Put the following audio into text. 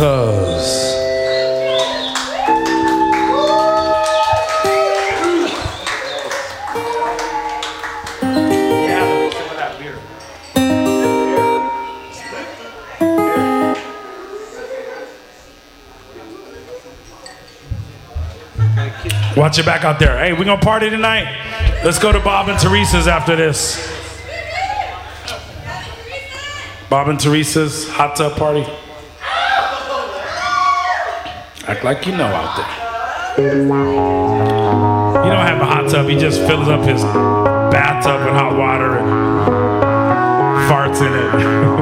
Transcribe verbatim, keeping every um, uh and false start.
Cause watch your back out there. Hey, we gonna party tonight? Let's go to Bob and Teresa's after this. Bob and Teresa's hot tub party. Act like you know out there. You don't have a hot tub, he just fills up his bathtub with hot water and farts in it.